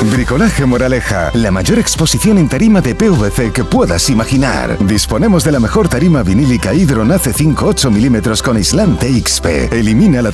Bricolaje Moraleja, la mayor exposición en tarima de PVC que puedas imaginar. Disponemos de la mejor tarima vinílica Hydron AC5 8 mm con aislante XP. Elimina la